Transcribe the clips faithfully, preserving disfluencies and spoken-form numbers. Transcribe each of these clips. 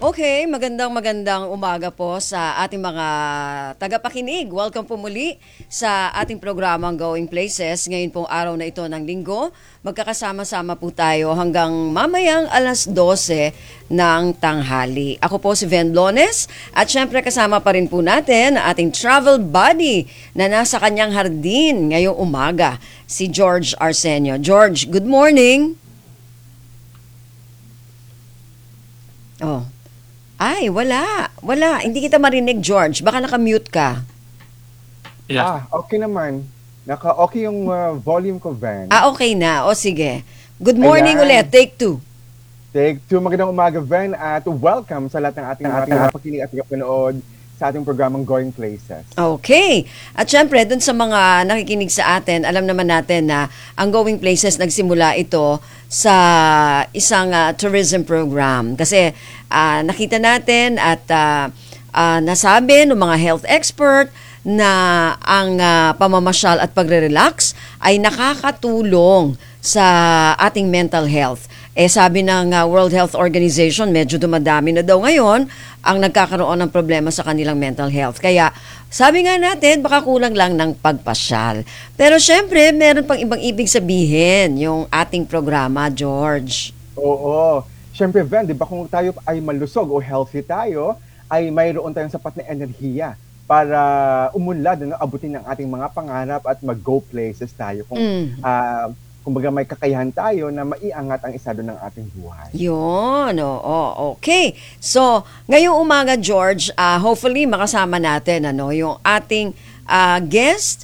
Okay, magandang magandang umaga po sa ating mga tagapakinig. Welcome po muli sa ating programang Going Places. Ngayon pong araw na ito ng linggo, magkakasama-sama po tayo hanggang mamayang alas dose ng tanghali. Ako po si Ven Blones at syempre kasama pa rin po natin ang ating travel buddy na nasa kanyang hardin ngayong umaga, si George Arsenio. George, good morning! Oh. Ay, wala. Wala. Hindi kita marinig, George. Baka naka-mute ka. Yeah. Ah, okay naman. Naka-okay yung uh, volume ko, Van. Ah, okay na. O, sige. Good morning Ayan. ulit. Take two. Take two. Magandang umaga, Van. At welcome sa lahat ng ating ating napakinig at panood sa ating programang Going Places. Okay. At syempre, dun sa mga nakikinig sa atin, alam naman natin na ang Going Places, nagsimula ito sa isang uh, tourism program. Kasi uh, nakita natin at uh, uh, nasabi ng mga health expert na ang uh, pamamasyal at pagre-relax ay nakakatulong sa ating mental health. Eh sabi ng uh, World Health Organization, medyo dumadami na daw ngayon ang nagkakaroon ng problema sa kanilang mental health. Kaya sabi nga natin, baka kulang lang ng pagpasyal. Pero syempre, meron pang ibang ibig sabihin yung ating programa, George. Oo. Syempre, Van, di ba kung tayo ay malusog o healthy tayo, ay mayroon tayong sapat na enerhiya para umunlad na abutin ng ating mga pangarap at mag-go places tayo. Kung mm. uh, kumbaga may kakayahan tayo na maiangat ang estado ng ating buhay. Yun, oo, okay. So, ngayong umaga, George, uh, hopefully makasama natin ano, yung ating uh, guest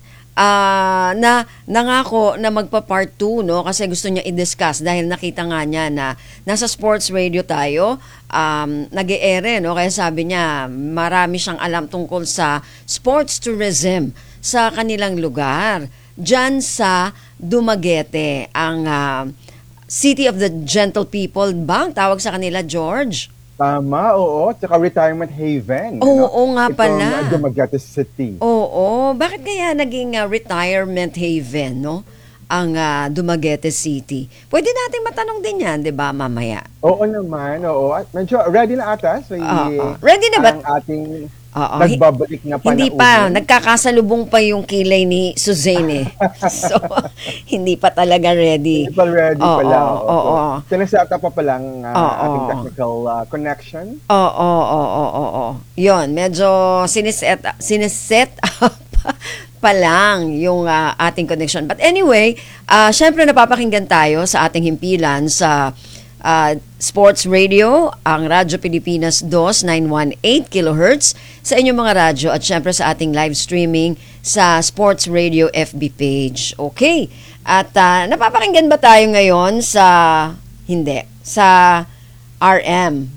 uh, na nangako na magpa-part two, no? Kasi gusto niya i-discuss dahil nakita nga niya na nasa sports radio tayo, um, nag-e-ere, no? Kaya sabi niya, marami siyang alam tungkol sa sports tourism sa kanilang lugar. Diyan sa Dumaguete, ang uh, City of the Gentle People bang tawag sa kanila, George? Tama, oo. Tsaka retirement haven. Oo, ano? oo nga pala. Itong uh, Dumaguete City. Oo. Bakit kaya naging uh, retirement haven, no? Ang uh, Dumaguete City. Pwede nating matanong din yan, di ba, mamaya? Oo naman, oo. At medyo ready na ata. So, uh, uh. Ready na ba? Ang ating Oo. nagbabalik na panahon. Hindi pa. Nagkakasalubong pa yung kilay ni Suzanne eh. So, hindi pa talaga ready. Hindi pa ready oo, pala. Oo, oo. So, sineseta pa palang uh, oo, ating technical uh, connection. Oo, oo, oo, oo, oo. Yun, medyo siniset, siniset up pa lang yung uh, ating connection. But anyway, uh, syempre napapakinggan tayo sa ating himpilan sa Uh, Sports Radio, ang Radyo Pilipinas two nine one eight kilohertz sa inyong mga radyo at syempre sa ating live streaming sa Sports Radio F B page. Okay. At uh, napapakinggan ba tayo ngayon sa hindi, sa R M?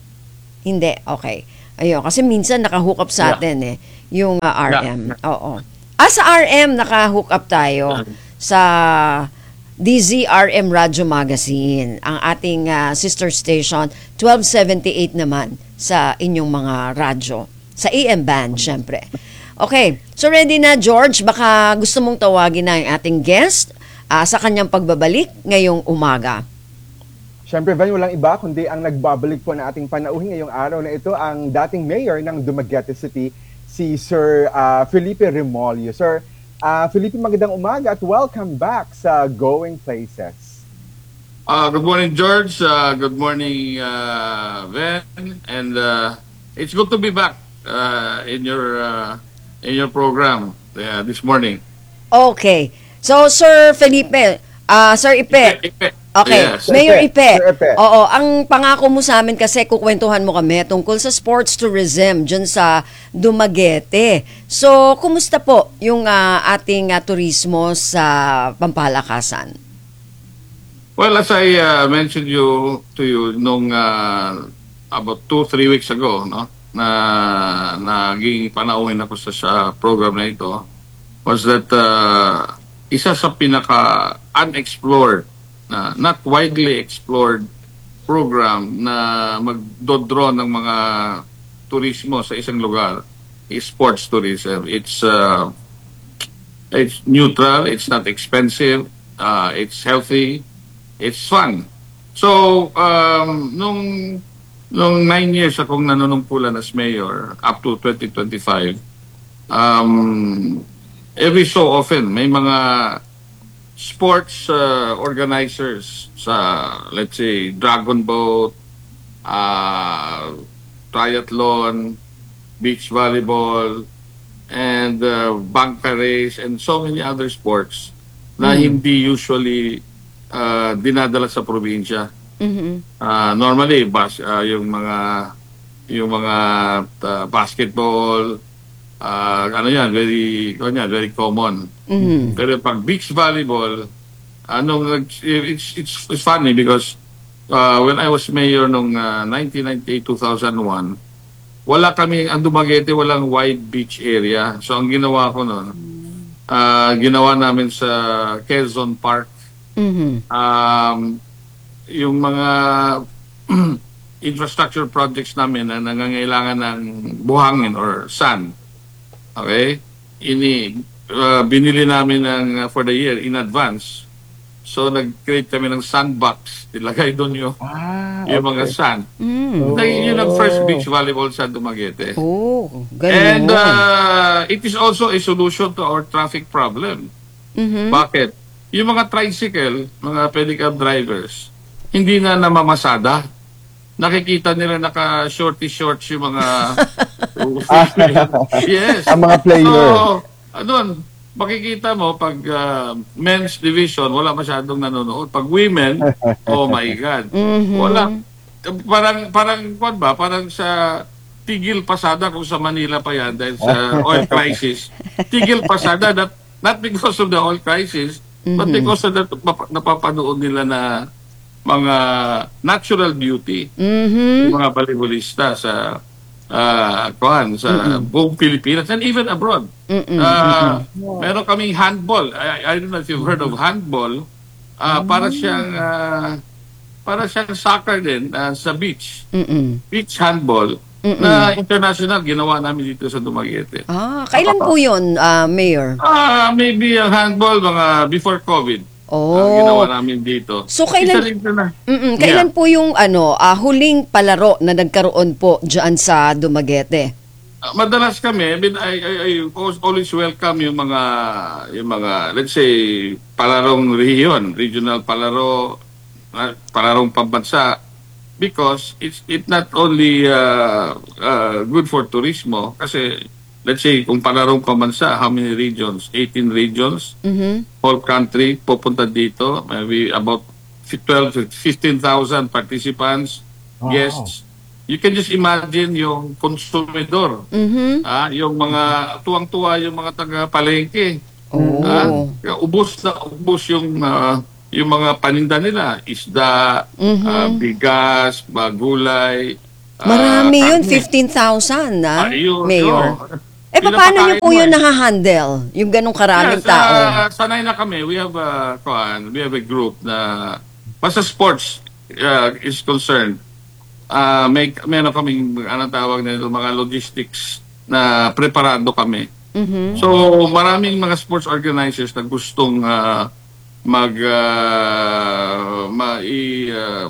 Hindi. Okay. Ayun, kasi minsan naka-hook up sa atin yeah. eh yung uh, R M. Yeah. Oo. Ah, sa R M naka-hook up tayo sa D Z R M Radio Magazine, ang ating uh, sister station, twelve seventy-eight naman sa inyong mga radyo. Sa A M band, syempre. Okay, so ready na, George? Baka gusto mong tawagin na yung ating guest uh, sa kanyang pagbabalik ngayong umaga. Syempre, Van, walang iba kundi ang nagbabalik po na ating panauhin ngayong araw na ito, ang dating mayor ng Dumaguete City, si Sir uh, Felipe Remolyo. Sir, Uh, Felipe, magandang umaga at welcome back sa Going Places. Uh, good morning, George. Uh, good morning, uh, Ben. And uh, it's good to be back uh, in your uh, in your program uh, this morning. Okay. So, Sir Felipe, uh, Sir Ipe. Ipe, Ipe. Okay, Yes. Mayor Ipe. Sir Ipe. Oo, ang pangako mo sa amin kasi kukwentuhan mo kami tungkol sa sports tourism dyan sa Dumaguete. So, kumusta po yung uh, ating uh, turismo sa Pampalakasan? Well, as I uh, mentioned you to you nung uh, about two, three weeks ago, no, na naging panauhin ako sa, sa program na ito, was that uh, isa sa pinaka unexplored, na not widely explored program na magdodraw ng mga turismo sa isang lugar is sports tourism. It's uh, it's neutral, it's not expensive, uh, it's healthy, it's fun. So, um, nung nung nine years akong nanunungkulan as mayor up to twenty twenty-five, um, every so often may mga sports uh, organizers sa, let's say, Dragon Boat, uh, triathlon, beach volleyball, and uh, bangka race, and so many other sports na hindi usually uh, dinadala sa probinsya. Mhm. Uh, normally, bas, uh, yung mga yung mga uh, basketball, uh, ano yan, very, ano yan, very common. Mhm. Pero pag beach volleyball, anong it's it's, it's funny because uh, when I was mayor nung uh, nineteen ninety-eight to two thousand one, wala kami, ang Dumaguete, walang wide beach area. So ang ginawa ko noon, uh, ginawa namin sa Quezon Park. Mhm. Um, yung mga infrastructure projects namin na nangangailangan ng buhangin or sand. Okay? Ini uh, binili namin ng uh, for the year in advance. So nag-create kami ng sandbox. Ilagay doon yung, Ah, yung mga okay. sand. Mm. Naging yun ang first beach volleyball sa Dumaguete. Oh, And ganun. uh, it is also a solution to our traffic problem. Mhm. Bakit? Yung mga tricycle, mga pedicab drivers, hindi na namamasada. Nakikita nila naka-shorty-shorts yung mga... yes. Ang mga player. So, ano, makikita mo pag uh, men's division, wala masyadong nanonood. Pag women, oh my God. Mhm. Wala. Parang, parang, kwan ba? Parang sa tigil pasada kung sa Manila pa yan dahil sa oil crisis. Tigil pasada, not, not because of the oil crisis, but because of the nap- napapanood nila na mga natural beauty, Mhm. yung mga balibulista sa uh, kuhan, sa buong Pilipinas and even abroad. Mm-mm. Uh, meron kaming handball. I, I don't know if you've heard of handball. Uh, para siyang uh, para siyang soccer din uh, sa beach. Mm-mm. Beach handball na international ginawa namin dito sa Dumaguete. Ah, kailan po 'yun, ah, Mayor? Ah, maybe ang handball mga before COVID. Oh. Ang ginawa namin dito. So, kailan- Isa rin ito na. Mm-mm. Kailan po yung ano, ah, huling palaro na nagkaroon po diyan sa Dumaguete? Ah, madalas kami, I mean, I, I, I always welcome yung mga, yung mga, let's say, palarong region, regional palaro, ah, palarong pambansa, because it's it not only uh, uh, good for turismo, kasi, let's say, kung palarong pambansa, how many regions? eighteen regions, Mhm. whole country, pupunta dito, maybe about twelve to fifteen thousand participants, Wow. guests. You can just imagine yung konsumidor. Mhm. Ah, yung mga tuwang-tuwa yung mga taga-palengke. Oh. Ah, ubos na ubos yung ah, yung mga paninda nila, isda, ah, bigas, bagulay. ah, Marami yun, karne. fifteen thousand na, Ah, yun, Mayor. yun. Eh, Yun ang paano nyo pakain po mo yun eh. nahahandle? Yung ganong karaming Yes, tao? ah, sanay na kami. We have a, kuan, we have a group na basta sports uh, is concerned. Ah, may meron kaming anong tawag nito, mga logistics na preparado kami. Mhm. So, maraming mga sports organizers na gustong ah, mag uh, mai uh,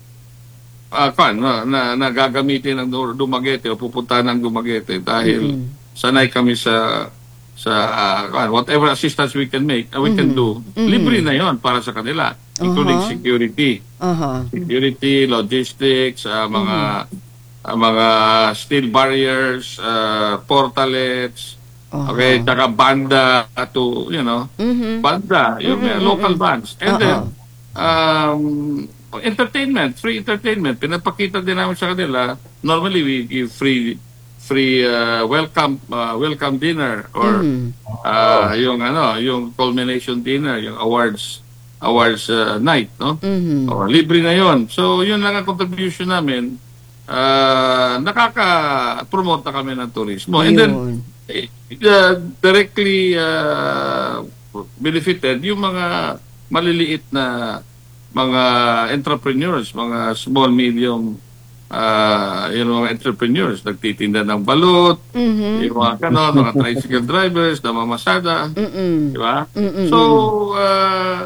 ah, kuan, na, na, na gagamitin ng Du- Dumaguete o pupunta ng Dumaguete dahil sanay kami sa sa ah, kuan, whatever assistance we can make, uh, we can do. Libre na 'yon para sa kanila, including Uh-huh. security. Aha. Security, logistics, ah, mga ah, mga steel barriers, ah, portalets, Uh-huh. okay, tsaka banda to, you know, Mhm. banda, yung mga local bands. And Uh-huh. then, um, entertainment, free entertainment. Pinapakita din namin sa kanila. Normally, we give free free uh, welcome uh, welcome dinner or uh, yung ano, yung culmination dinner, yung awards awards uh, night, no? Mhm. O, libre na yon. So, yun lang ang contribution namin. Uh, nakaka-promote na kami ng turismo. And then, Ayun. eh, uh, directly uh, benefited yung mga maliliit na mga entrepreneurs, mga small, medium, uh, yung mga entrepreneurs, nagtitinda ng balot, Mhm. yung mga kanon, mga tricycle drivers, namamasada, Mm-mm. di ba? Mm-mm. So, uh,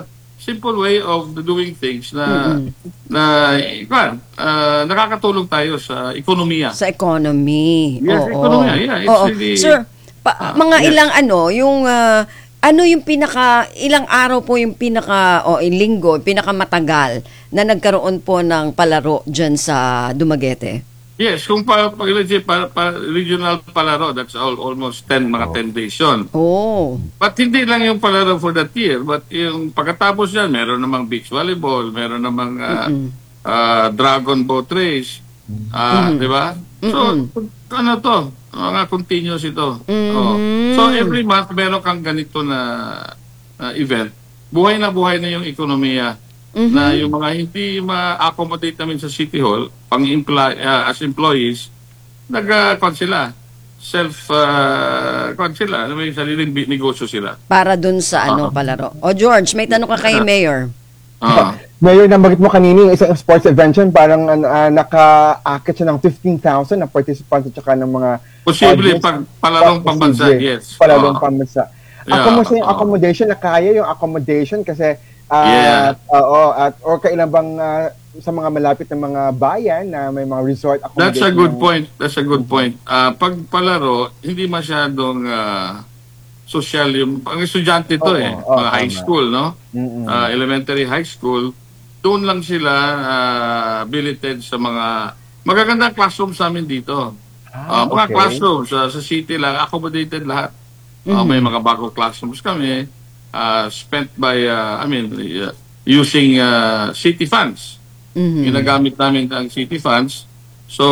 simple way of doing things na na kwan, uh, nakakatulong tayo sa ekonomiya. Sa economy. Yes, Oo. ekonomiya. Yeah, it's Oo. really- Sir, pa- Ah, mga yes. ilang ano, yung ah, ano yung pinaka, ilang araw po yung pinaka, o in linggo, pinaka matagal na nagkaroon po ng palaro dyan sa Dumaguete? Yes, kung pa, pag legit, pa, pa, regional palaro, that's all, almost ten, mga ten days yun. Oh. But hindi lang yung palaro for that year, but yung pagkatapos yan, meron namang beach volleyball, meron namang ah, ah, dragon boat race, ah, di ba? So, ano to? Mga continuous ito. Oh. So, every month, meron kang ganito na na event. Buhay na buhay na yung ekonomiya na yung mga hindi ma-accommodate namin sa City Hall, pang employ, ah, as employees, nag-con sila. Self, uh, con sila. Ano may sariling bi- negosyo sila. Para dun sa ano palaro. O George, may tanong ka kay Mayor. Ah. Mayor, nabanggit mo kanina yung isang sports event yun, parang uh, naka-akit siya ng fifteen thousand na participants at saka ng mga Posible, audience. pag palarong Pa- pambansa, posible. yes. Palarong Oo. pambansa. Yeah, Ako mo sa yung oo. accommodation, na kaya yung accommodation kasi uh, Yeah. oo, at or kailan bang uh, sa mga malapit na mga bayan na may mga resort accommodation. That's a good ng- point. That's a good point. Ah, pag palaro, hindi masyadong ah, social yung pang estudyante to Oo, eh, oo, mga high tama. school, no? Mm-mm. Ah, elementary, high school, doon lang sila ah, billeted sa mga magagandang classrooms namin dito. Ah, Ah, mga okay. classrooms ah, sa city lang, accommodated lahat. Ah, may mga bagong classrooms kami ah, spent by, ah, I mean, uh, using ah, city funds. Ginagamit namin ang city funds. So,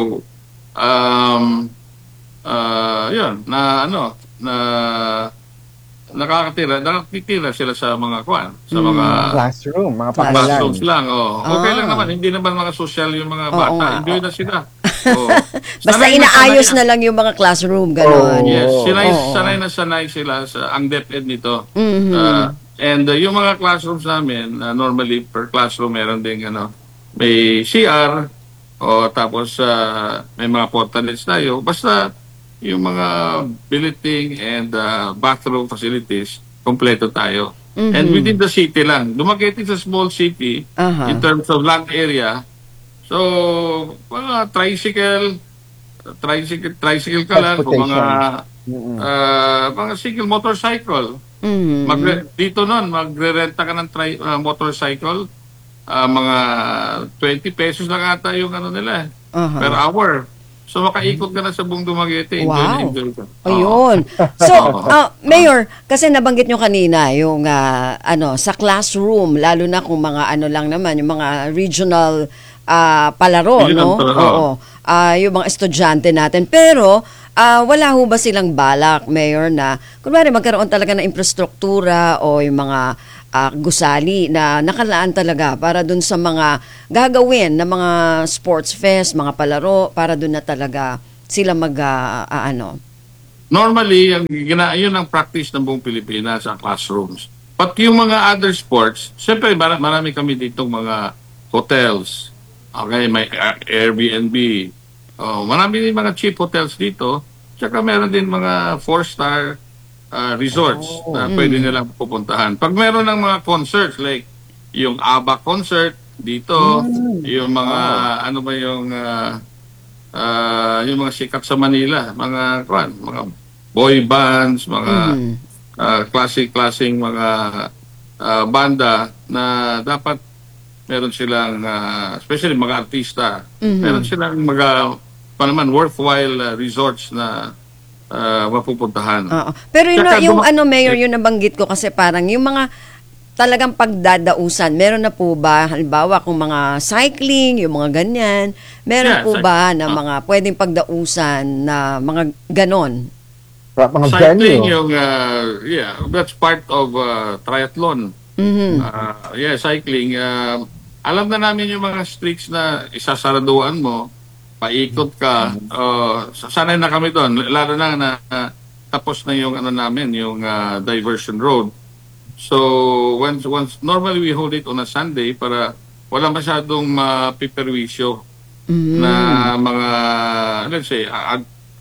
um, uh, yun, na ano, na nakakatira, nakakitira sila sa mga kwan, sa mga Classroom, mga Classroom. panggalan. classrooms lang. Oh. Okay Ah. lang naman, hindi naman mga social yung mga Oo bata. nga, Enjoy oo. na sila. Oh. Basta Sanay na inaayos sanay na lang yung mga classroom, gano'n. Oh. Yes, sanay, Oo. sanay na sanay sila sa ang DepEd nito. Mhm. Uh, and uh, yung mga classrooms namin, uh, normally per classroom meron ding ano, may C R o tapos uh, may mga portalets tayo. Basta yung mga billeting and uh, bathroom facilities, kompleto tayo. And within the city lang. Dumaguete is a small city Aha. in terms of land area. So, mga tricycle, tricycle, tricycle ka lang, o mga, uh, mga single motorcycle. Mhm. Magre- dito nun, magre-renta ka ng tri- uh, motorcycle, uh, mga twenty pesos lang ata yung ano nila, Aha. per hour. So, makaikot ka na sa buong Dumaguete. Enjoy na Wow. enjoy ka. Oo. Ayun. So, ah, Mayor, kasi nabanggit nyo kanina yung ah, ano sa classroom, lalo na kung mga ano lang naman, yung mga regional ah, palaro, Regional no? palaro. Oo. Ah, yung mga estudyante natin. Pero, ah, wala ho ba silang balak, Mayor, na kunwari magkaroon talaga ng infrastruktura o yung mga ah, gusali na nakalaan talaga para dun sa mga gagawin na mga sports fest, mga palaro, para dun na talaga sila mag, ah, ah, ano, Normally, ang gina, yun ang practice ng buong Pilipinas sa classrooms. But yung mga other sports, siyempre mar- marami kami ditong mga hotels. Okay, may uh, Airbnb. Oh, marami din mga cheap hotels dito. Tsaka meron din mga four-star uh, resorts na pwede nilang pupuntahan. Pag meron ng mga concerts, like yung ABBA concert dito, yung mga, ano ba yung, uh, uh, yung mga sikat sa Manila, mga, kwan, mga boy bands, mga uh, classic-classing mga uh, banda na dapat meron silang, uh, especially mga artista, meron silang mga, pa naman, worthwhile uh, resorts na uh, mapupuntahan. Oo. Pero yun, Tsaka yung duma- ano, Mayor, yung nabanggit ko kasi parang yung mga talagang pagdadausan, meron na po ba, halimbawa kung mga cycling, yung mga ganyan, meron Yeah, po cyc- ba na ah. mga pwedeng pagdausan na mga ganon? Mga Cycling venue. yung, uh, yeah, that's part of uh, triathlon. Mhm. Uh, yeah, cycling. Uh, alam na namin yung mga streets na isasaraduan mo, paikot ka, uh, sanay na kami doon, lalo na na uh, tapos na yung ano namin, yung uh, diversion road. So, once, once, normally we hold it on a Sunday para wala masyadong mapiperwisyo na mga, let's say, uh,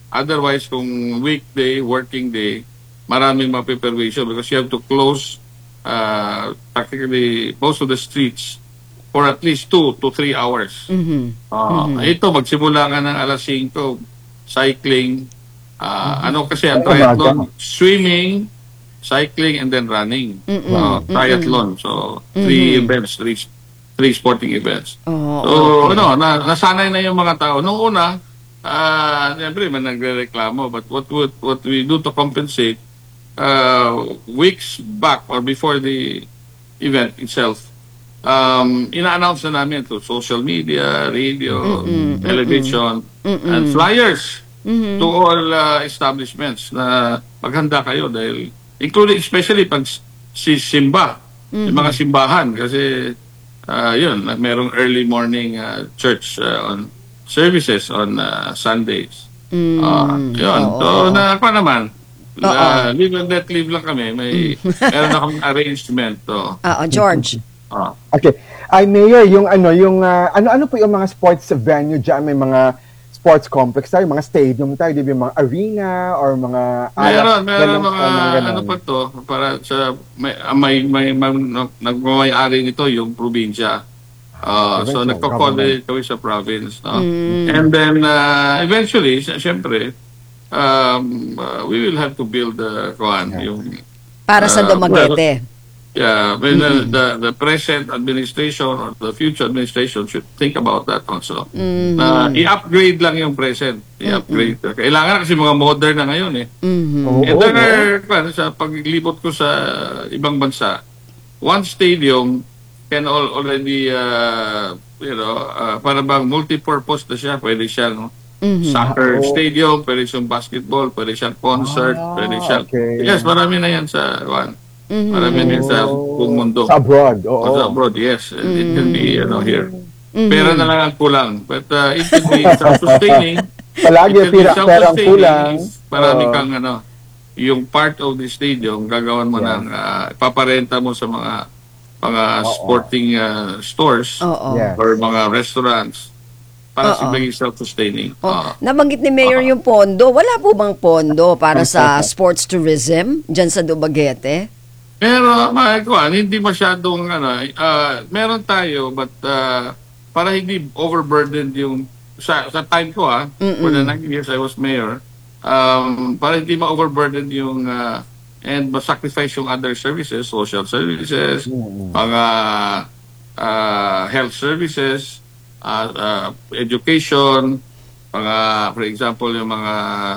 otherwise kung weekday, working day, maraming mapiperwisyo because you have to close uh, practically most of the streets for at least two to three hours. Mhm. Uh, Ito, magsimula ka ng alas singko, cycling, uh, ano kasi ang Ay, triathlon, umaga. swimming, cycling, and then running. Mm-mm. Uh, triathlon. So, three Mhm. events, three, three sporting events. Oo, So, okay. ano, na, nasanay na yung mga tao. Noong una, ah, siyempre, may nagre-reklamo. But what, what, what we do to compensate, uh, weeks back or before the event itself, um, ina-announce na namin to social media, radio, television, and flyers to all uh, establishments na maghanda kayo dahil, including especially pag s- si simba, yung mga simbahan kasi uh, yun, merong early morning uh, church uh, on services on uh, Sundays. Ah, yun. Oo, So, oo. na, pa naman, Oo. na live and let live lang kami. May, meron akong arrangement. To. Oo, George. Ah. Okay. Ay, Mayor, yung ano, yung, ah, ano-ano po yung mga sports venue dyan? May mga sports complex tayo, mga stadium tayo, di ba? Yung mga arena or mga... Meron, meron ganun, mga, ganun. ano pa to, para sa, may, ah, may, may, may nagmamayari nito yung probinsya. Uh, so, Provincial, nagko-coordinate kami sa province. No? And then, uh, eventually, sy- syempre, um, uh, we will have to build the, kuhan, yung, Para sa Ah, Dumaguete. yeah, when the, the, the present administration or the future administration should think about that also. Na i-upgrade lang yung present. I-upgrade. Kailangan kasi mga modern na ngayon eh. Mhm. Oo, And there no? are, kwan, sa paglibot ko sa ibang bansa, one stadium can all, already, uh, you know, uh, para bang multi-purpose na siya. Pwede siyang soccer Oo. stadium, pwede siyang basketball, pwede siyang concert, Ah, pwede siyang... okay. Yes, marami na yan sa, kwan, marami na yan sa buong mundo. Sa abroad, oo. Also abroad, yes. And It can be, you know, here. Pera na lang ang kulang. But uh, it can be self-sustaining. Palagi, It can be pira, perang self-sustaining kulang. if marami Oo. kang, ano, yung part of the stadium, gagawan mo Yeah. ng, uh, paparenta mo sa mga mga sporting uh, stores Oo. Yeah. or mga restaurants para Oo. sa maging self-sustaining. Oh, Ah. nabanggit ni Mayor yung pondo. Wala po bang pondo para sa sports tourism dyan sa Dumaguete? Pero, mga kuwan, hindi masyadong, ano, ah, meron tayo, but ah, para hindi overburdened yung, sa, sa time ko ah, for the nine years I was mayor, um, para hindi ma-overburden yung, ah, and ma-sacrifice yung other services, social services, mga ah, health services, ah, ah, education, mga, for example, yung mga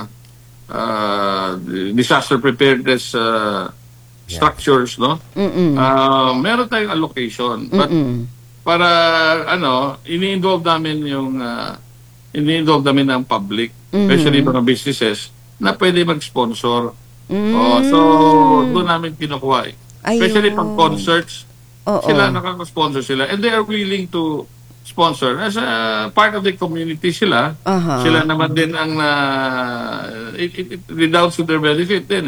ah, disaster preparedness ah, structures, no? Mm-mm. Ah, meron tayong allocation. But para, ano, ini-involve namin yung, uh, ini-involve namin ang public, especially mga businesses, na pwede mag-sponsor. Oh, so, doon namin kinukuha eh. Especially Ayun. pag concerts, Oo. sila nakaka-sponsor sila. And they are willing to sponsor. As a part of the community sila, Aha. sila naman din ang, uh, it, it, it redounds to their benefit din.